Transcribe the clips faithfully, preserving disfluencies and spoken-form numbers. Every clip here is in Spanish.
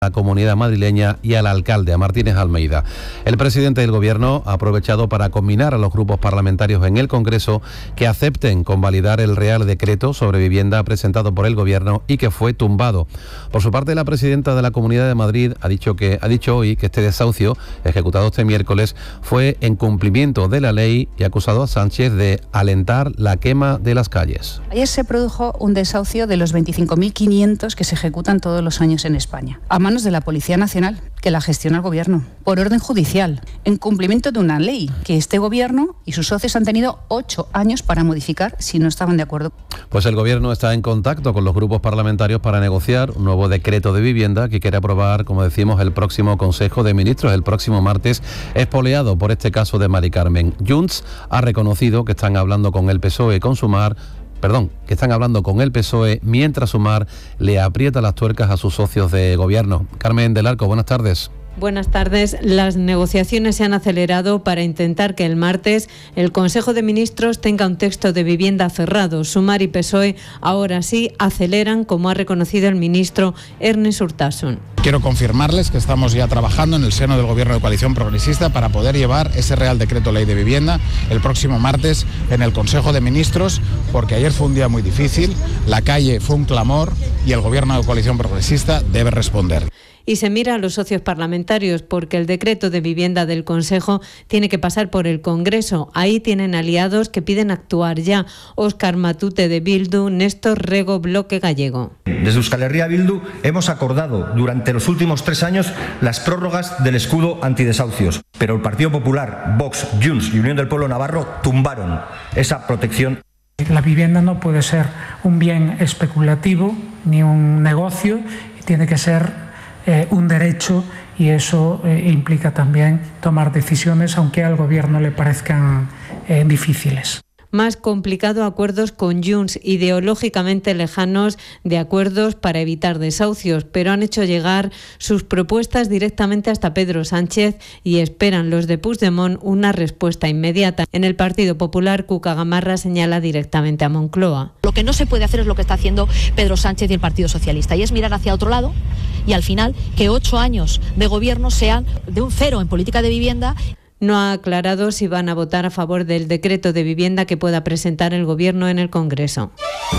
la comunidad madrileña y al alcalde, a Martínez Almeida. El presidente del Gobierno ha aprovechado para combinar a los grupos parlamentarios en el Congreso que acepten convalidar el Real Decreto sobre vivienda presentado por el Gobierno y que fue tumbado. Por su parte, la presidenta de la Comunidad de Madrid ha dicho que ha dicho hoy que este desahucio, ejecutado este miércoles, fue en cumplimiento de la ley y ha acusado a Sánchez de alentar la quema de las calles. Ayer se produjo un desahucio de los veinticinco mil quinientos que se ejecutan todos los años en España, a manos de la Policía Nacional, que la gestiona el Gobierno, por orden judicial, en cumplimiento de una ley que este Gobierno y sus socios han tenido ocho años para modificar si no estaban de acuerdo. Pues el Gobierno está en contacto con los grupos parlamentarios para negociar un nuevo decreto de vivienda que quiere aprobar, como decimos, el próximo Consejo de Ministros, el próximo martes, espoleado por este caso de Mari Carmen. Junts ha reconocido que están hablando con el P S O E y con Sumar, Perdón, que están hablando con el P S O E mientras Sumar le aprieta las tuercas a sus socios de gobierno. Carmen del Arco, buenas tardes. Buenas tardes. Las negociaciones se han acelerado para intentar que el martes el Consejo de Ministros tenga un texto de vivienda cerrado. Sumar y P S O E ahora sí aceleran, como ha reconocido el ministro Ernest Urtasun. Quiero confirmarles que estamos ya trabajando en el seno del Gobierno de Coalición Progresista para poder llevar ese Real Decreto Ley de Vivienda el próximo martes en el Consejo de Ministros, porque ayer fue un día muy difícil, la calle fue un clamor y el Gobierno de Coalición Progresista debe responder. Y se mira a los socios parlamentarios porque el decreto de vivienda del Consejo tiene que pasar por el Congreso. Ahí tienen aliados que piden actuar ya. Óscar Matute de Bildu, Néstor Rego, Bloque Gallego. Desde Euskal Herria Bildu hemos acordado durante los últimos tres años las prórrogas del escudo antidesahucios, pero el Partido Popular, Vox, Junts y Unión del Pueblo Navarro tumbaron esa protección. La vivienda no puede ser un bien especulativo ni un negocio, tiene que ser Eh, un derecho y eso eh, implica también tomar decisiones aunque al Gobierno le parezcan eh, difíciles. Más complicado acuerdos con Junts, ideológicamente lejanos de acuerdos para evitar desahucios, pero han hecho llegar sus propuestas directamente hasta Pedro Sánchez y esperan los de Puigdemont una respuesta inmediata. En el Partido Popular, Cuca Gamarra señala directamente a Moncloa. Lo que no se puede hacer es lo que está haciendo Pedro Sánchez y el Partido Socialista, y es mirar hacia otro lado y al final que ocho años de gobierno sean de un cero en política de vivienda. No ha aclarado si van a votar a favor del decreto de vivienda que pueda presentar el Gobierno en el Congreso.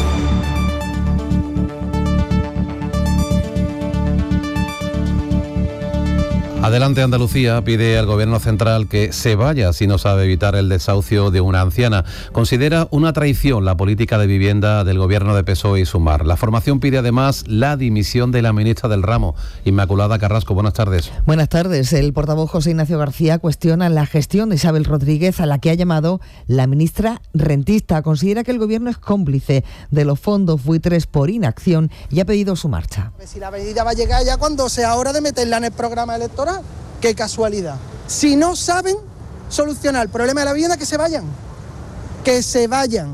Adelante Andalucía pide al Gobierno central que se vaya si no sabe evitar el desahucio de una anciana. Considera una traición la política de vivienda del Gobierno de P S O E y Sumar. La formación pide además la dimisión de la ministra del ramo. Inmaculada Carrasco, buenas tardes. Buenas tardes. El portavoz José Ignacio García cuestiona la gestión de Isabel Rodríguez, a la que ha llamado la ministra rentista. Considera que el Gobierno es cómplice de los fondos buitres por inacción y ha pedido su marcha. Si la medida va a llegar ya cuando sea hora de meterla en el programa electoral. ¡Qué casualidad! Si no saben solucionar el problema de la vivienda, que se vayan. Que se vayan.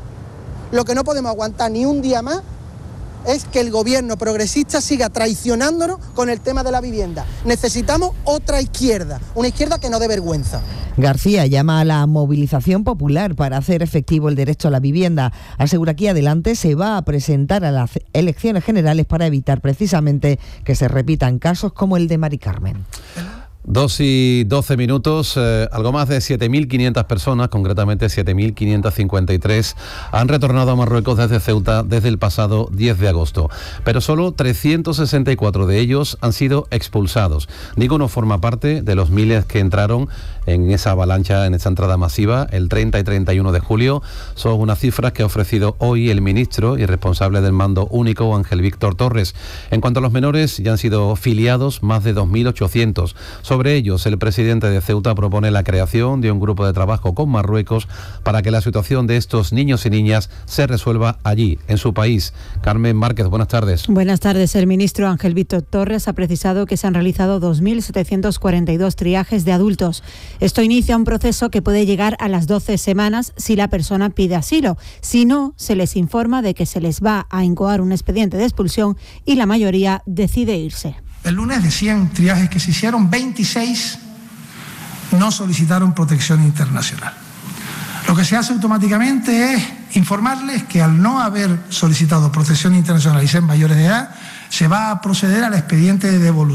Lo que no podemos aguantar ni un día más es que el Gobierno progresista siga traicionándonos con el tema de la vivienda. Necesitamos otra izquierda, una izquierda que no dé vergüenza. García llama a la movilización popular para hacer efectivo el derecho a la vivienda. Asegura que adelante se va a presentar a las elecciones generales para evitar precisamente que se repitan casos como el de Mari Carmen. Dos y doce minutos, eh, algo más de siete mil quinientas personas, concretamente siete mil quinientas cincuenta y tres, han retornado a Marruecos desde Ceuta desde el pasado diez de agosto. Pero solo trescientos sesenta y cuatro de ellos han sido expulsados. Digo, no forma parte de los miles que entraron en esa avalancha, en esa entrada masiva, el treinta y treinta y uno de julio. Son unas cifras que ha ofrecido hoy el ministro y responsable del mando único, Ángel Víctor Torres. En cuanto a los menores, ya han sido filiados más de dos mil ochocientos. Sobre ellos, el presidente de Ceuta propone la creación de un grupo de trabajo con Marruecos para que la situación de estos niños y niñas se resuelva allí, en su país. Carmen Márquez, buenas tardes. Buenas tardes. El ministro Ángel Víctor Torres ha precisado que se han realizado dos mil setecientos cuarenta y dos triajes de adultos. Esto inicia un proceso que puede llegar a las doce semanas si la persona pide asilo. Si no, se les informa de que se les va a incoar un expediente de expulsión y la mayoría decide irse. El lunes de cien triajes que se hicieron, veintiséis no solicitaron protección internacional. Lo que se hace automáticamente es informarles que al no haber solicitado protección internacional y ser mayores de edad, se va a proceder al expediente de devolución.